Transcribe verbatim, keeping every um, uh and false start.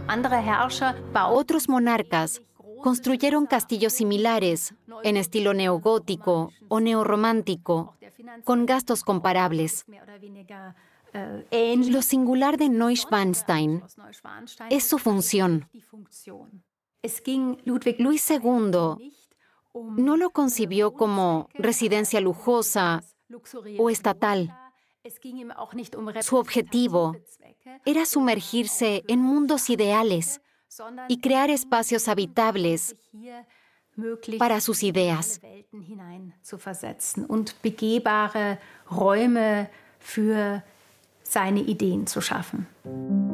Otros monarcas construyeron castillos similares en estilo neogótico o neorromántico, con gastos comparables. Lo singular de Neuschwanstein es su función. Luis segundo no lo concibió como residencia lujosa o estatal. Su objetivo era sumergirse en mundos ideales y crear espacios habitables para sus ideas. Und begehbare Räume für seine Ideen zu schaffen.